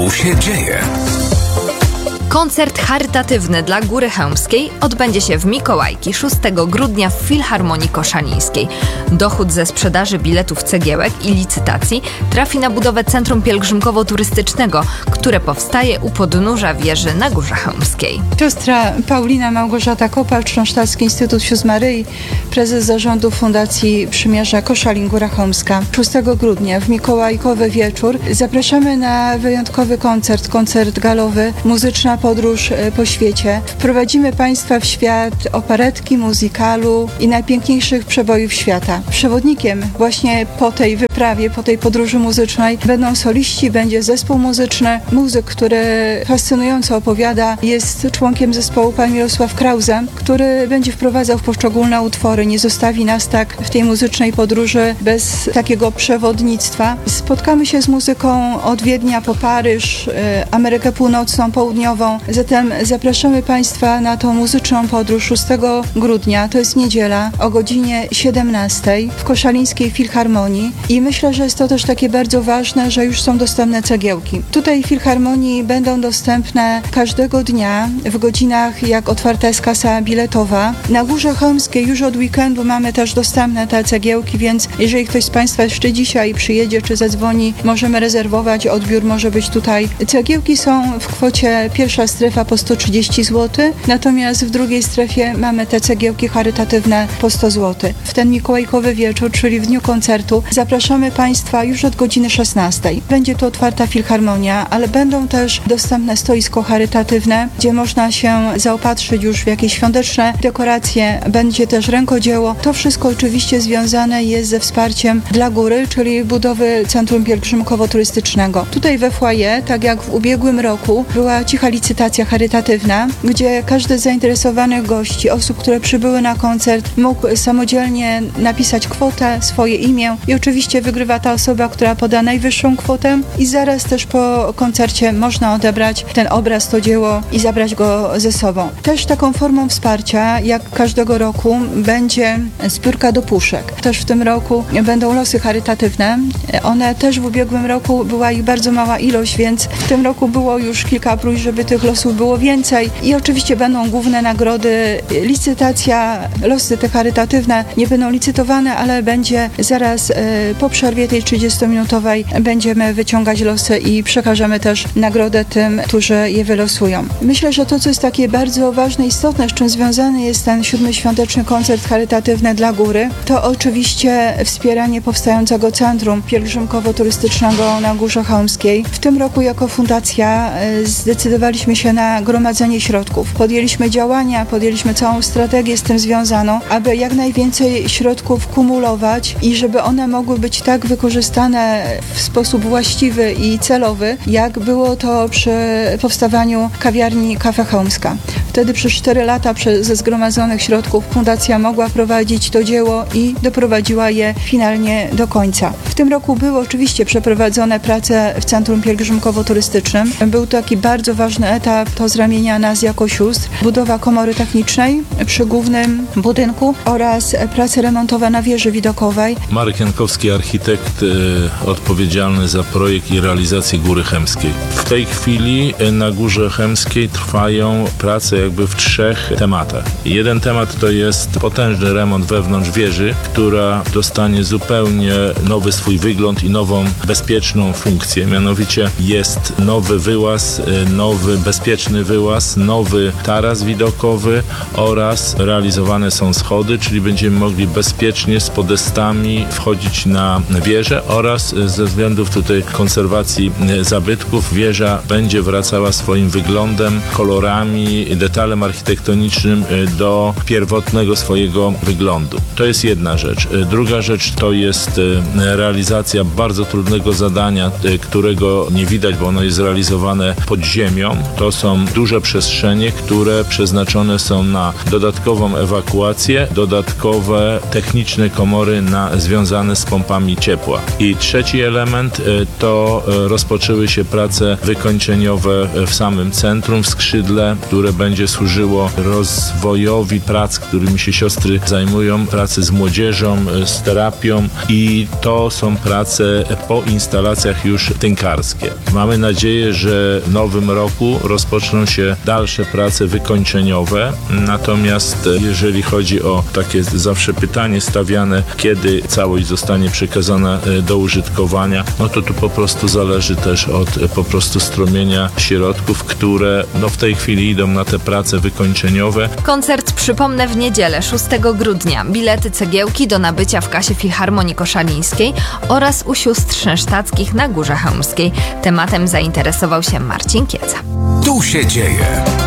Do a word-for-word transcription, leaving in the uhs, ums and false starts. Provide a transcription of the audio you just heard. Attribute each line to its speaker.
Speaker 1: Tu się dzieje.
Speaker 2: Koncert charytatywny dla Góry Chełmskiej odbędzie się w Mikołajki szóstego grudnia w Filharmonii Koszalińskiej. Dochód ze sprzedaży biletów cegiełek i licytacji trafi na budowę Centrum Pielgrzymkowo-Turystycznego, które powstaje u podnóża wieży na Górze Chełmskiej.
Speaker 3: Siostra Paulina Małgorzata Kopacz, Kronsztacki Instytut Sióstr Maryi, prezes zarządu Fundacji Przymierza Koszalin Góra Chełmska. szóstego grudnia w mikołajkowy wieczór zapraszamy na wyjątkowy koncert, koncert galowy, muzyczna podróż po świecie. Wprowadzimy Państwa w świat operetki, muzykalu i najpiękniejszych przebojów świata. Przewodnikiem właśnie po tej wyprawie, po tej podróży muzycznej będą soliści, będzie zespół muzyczny. Muzyk, który fascynująco opowiada, jest członkiem zespołu pan Mirosław Krause, który będzie wprowadzał w poszczególne utwory. Nie zostawi nas tak w tej muzycznej podróży bez takiego przewodnictwa. Spotkamy się z muzyką od Wiednia po Paryż, Amerykę Północną, Południową. Zatem zapraszamy Państwa na tą muzyczną podróż szóstego grudnia, to jest niedziela, o godzinie siedemnastej w Koszalińskiej Filharmonii i myślę, że jest to też takie bardzo ważne, że już są dostępne cegiełki. Tutaj w Filharmonii będą dostępne każdego dnia w godzinach, jak otwarta jest kasa biletowa. Na Górze Chełmskiej już od weekendu mamy też dostępne te cegiełki, więc jeżeli ktoś z Państwa jeszcze dzisiaj przyjedzie czy zadzwoni, możemy rezerwować, odbiór może być tutaj. Cegiełki są w kwocie pierwsza strefa po sto trzydzieści złotych, natomiast w drugiej strefie mamy te cegiełki charytatywne po sto złotych. W ten mikołajkowy wieczór, czyli w dniu koncertu, zapraszamy Państwa już od godziny szesnastej. Będzie tu otwarta filharmonia, ale będą też dostępne stoisko charytatywne, gdzie można się zaopatrzyć już w jakieś świąteczne dekoracje. Będzie też rękodzieło. To wszystko oczywiście związane jest ze wsparciem dla góry, czyli budowy Centrum Pielgrzymkowo-Turystycznego. Tutaj we foyer, tak jak w ubiegłym roku, była cicha licytacja charytatywna, gdzie każdy z zainteresowanych gości, osób, które przybyły na koncert, mógł samodzielnie napisać kwotę, swoje imię i oczywiście wygrywa ta osoba, która poda najwyższą kwotę i zaraz też po koncercie można odebrać ten obraz, to dzieło i zabrać go ze sobą. Też taką formą wsparcia, jak każdego roku, będzie zbiórka do puszek. Też w tym roku będą losy charytatywne. One też w ubiegłym roku była ich bardzo mała ilość, więc w tym roku było już kilka próśb, żeby tych losów było więcej i oczywiście będą główne nagrody, licytacja, losy te charytatywne nie będą licytowane, ale będzie zaraz e, po przerwie tej trzydziestominutowej będziemy wyciągać losy i przekażemy też nagrodę tym, którzy je wylosują. Myślę, że to, co jest takie bardzo ważne i istotne, z czym związany jest ten siódmy świąteczny koncert charytatywny dla góry, to oczywiście wspieranie powstającego Centrum Pielgrzymkowo-Turystycznego na Górze Chełmskiej. W tym roku jako fundacja e, zdecydowaliśmy się na gromadzenie środków. Podjęliśmy działania, podjęliśmy całą strategię z tym związaną, aby jak najwięcej środków kumulować i żeby one mogły być tak wykorzystane w sposób właściwy i celowy, jak było to przy powstawaniu kawiarni Kafe Chełmska. Wtedy przez cztery lata ze zgromadzonych środków fundacja mogła prowadzić to dzieło i doprowadziła je finalnie do końca. W tym roku były oczywiście przeprowadzone prace w Centrum Pielgrzymkowo-Turystycznym. Był to taki bardzo ważny etap, to z ramienia nas jako sióstr, budowa komory technicznej przy głównym budynku oraz prace remontowe na wieży widokowej.
Speaker 4: Marek Jankowski, architekt y, odpowiedzialny za projekt i realizację Góry Chełmskiej. W tej chwili y, na Górze Chełmskiej trwają prace jakby w trzech tematach. Jeden temat to jest potężny remont wewnątrz wieży, która dostanie zupełnie nowy swój wygląd i nową bezpieczną funkcję. Mianowicie jest nowy wyłaz, y, nowy bezpieczny wyłaz, nowy taras widokowy oraz realizowane są schody, czyli będziemy mogli bezpiecznie z podestami wchodzić na wieżę oraz ze względów tutaj konserwacji zabytków wieża będzie wracała swoim wyglądem, kolorami, detalem architektonicznym do pierwotnego swojego wyglądu. To jest jedna rzecz. Druga rzecz to jest realizacja bardzo trudnego zadania, którego nie widać, bo ono jest realizowane pod ziemią. To są duże przestrzenie, które przeznaczone są na dodatkową ewakuację, dodatkowe techniczne komory na, związane z pompami ciepła. I trzeci element to rozpoczęły się prace wykończeniowe w samym centrum, w skrzydle, które będzie będzie służyło rozwojowi prac, którymi się siostry zajmują, pracy z młodzieżą, z terapią i to są prace po instalacjach już tynkarskie. Mamy nadzieję, że w nowym roku rozpoczną się dalsze prace wykończeniowe, natomiast jeżeli chodzi o takie zawsze pytanie stawiane, kiedy całość zostanie przekazana do użytkowania, no to tu po prostu zależy też od po prostu strumienia środków, które no w tej chwili idą na te prace wykończeniowe.
Speaker 2: Koncert, przypomnę, w niedzielę szóstego grudnia. Bilety, cegiełki do nabycia w kasie Filharmonii Koszalińskiej oraz u sióstr szensztackich na Górze Chełmskiej. Tematem zainteresował się Marcin Kieca.
Speaker 1: Tu się dzieje.